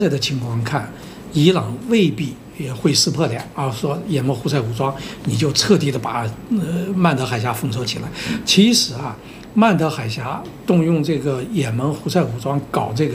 在的情况看，伊朗未必也会撕破脸啊，说也门胡塞武装你就彻底的把曼德海峡封锁起来。其实啊，曼德海峡动用这个也门胡塞武装搞这个